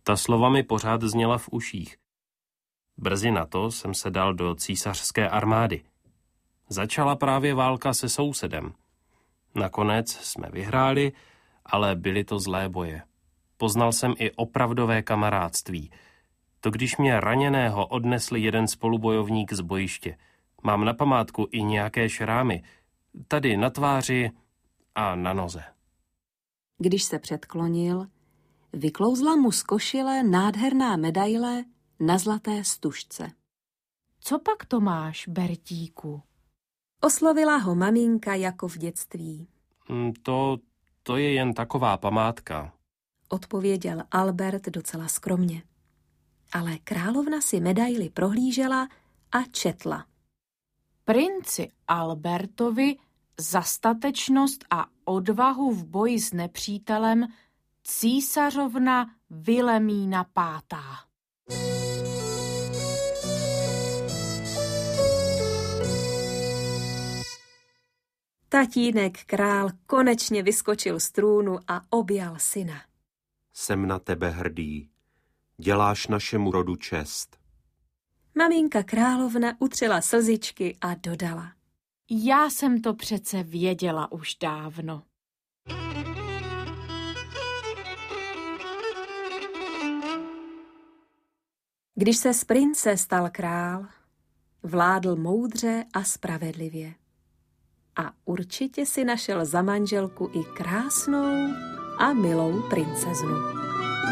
Ta slova mi pořád zněla v uších. Brzy na to jsem se dal do císařské armády. Začala právě válka se sousedem. Nakonec jsme vyhráli, ale byly to zlé boje. Poznal jsem i opravdové kamarádství. To když mě raněného odnesl jeden spolubojovník z bojiště. Mám na památku i nějaké šrámy. Tady na tváři a na noze. Když se předklonil, vyklouzla mu z košile nádherná medaile na zlaté stužce. Co pak to máš, Bertíku? Oslovila ho maminka jako v dětství. To je jen taková památka, odpověděl Albert docela skromně. Ale královna si medaili prohlížela a četla. Princi Albertovi za statečnost a odvahu v boji s nepřítelem císařovna Vilemína V. Tatínek král konečně vyskočil z trůnu a objal syna. Jsem na tebe hrdý. Děláš našemu rodu čest. Maminka královna utřela slzičky a dodala. Já jsem to přece věděla už dávno. Když se z prince stal král, vládl moudře a spravedlivě. A určitě si našel za manželku i krásnou a milou princeznu.